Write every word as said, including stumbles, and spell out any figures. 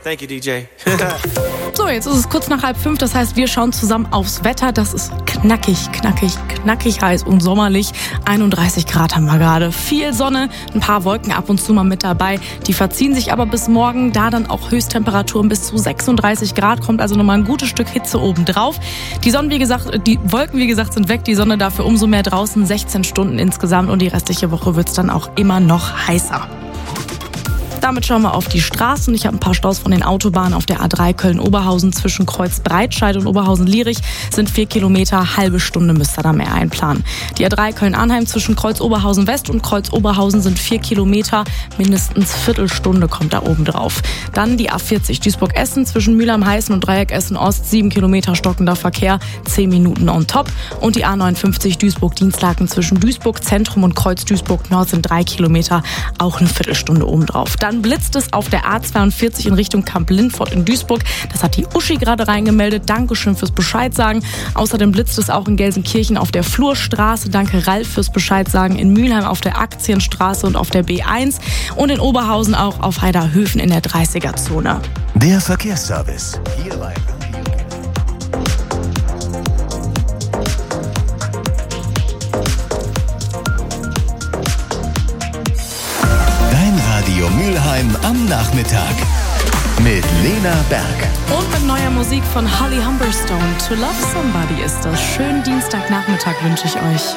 Thank you, D J. So, jetzt ist es kurz nach halb fünf, das heißt, wir schauen zusammen aufs Wetter. Das ist knackig, knackig, knackig heiß und sommerlich. einunddreißig Grad haben wir gerade. Viel Sonne, ein paar Wolken ab und zu mal mit dabei. Die verziehen sich aber bis morgen, da dann auch Höchsttemperaturen bis zu sechsunddreißig Grad. Kommt also nochmal ein gutes Stück Hitze obendrauf. Die Sonne, wie gesagt, die Wolken, wie gesagt, sind weg. Die Sonne dafür umso mehr draußen. sechzehn Stunden insgesamt und die restliche Woche wird es dann auch immer noch heißer. Damit schauen wir auf die Straßen. Ich habe ein paar Staus von den Autobahnen auf der A drei Köln-Oberhausen zwischen Kreuz-Breitscheid und Oberhausen-Lierich sind vier Kilometer, halbe Stunde müsst ihr da mehr einplanen. Die A drei Köln-Arnheim zwischen Kreuz-Oberhausen-West und Kreuz-Oberhausen sind vier Kilometer, mindestens Viertelstunde kommt da oben drauf. Dann die A vierzig Duisburg-Essen zwischen Mülheim-Heißen und Dreieck Essen-Ost, sieben Kilometer stockender Verkehr, zehn Minuten on top. Und die A neunundfünfzig Duisburg-Dienstlaken zwischen Duisburg-Zentrum und Kreuz-Duisburg-Nord sind drei Kilometer, auch eine Viertelstunde oben drauf. Dann blitzt es auf der A zweiundvierzig in Richtung Kamp-Lindfort in Duisburg. Das hat die Uschi gerade reingemeldet. Dankeschön fürs Bescheid sagen. Außerdem blitzt es auch in Gelsenkirchen auf der Flurstraße. Danke Ralf fürs Bescheid sagen. In Mülheim auf der Aktienstraße und auf der B eins. Und in Oberhausen auch auf Heiderhöfen in der dreißiger-Zone. Der Verkehrsservice. Hier bei Radio Mülheim am Nachmittag mit Lena Berg. Und mit neuer Musik von Holly Humberstone. To Love Somebody ist das. Schönen Dienstagnachmittag wünsche ich euch.